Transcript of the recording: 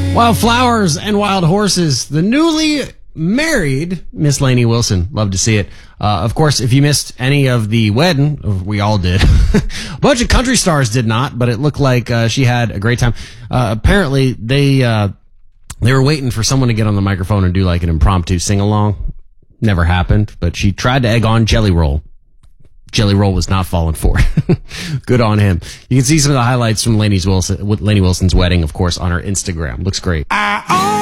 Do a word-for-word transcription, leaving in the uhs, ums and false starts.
Wild Flowers and Wild Horses, the newly married Miss Lainey Wilson. Love to see it. Uh, of course, if you missed any of the wedding, we all did. A bunch of country stars did not, but it looked like uh, she had a great time. Uh, apparently, they uh, they were waiting for someone to get on the microphone and do like an impromptu sing-along. Never happened, but she tried to egg on Jelly Roll. Jelly Roll was not falling for it. Good on him. You can see some of the highlights from Lainey's Wilson, Lainey Wilson's wedding, of course, on her Instagram. Looks great. I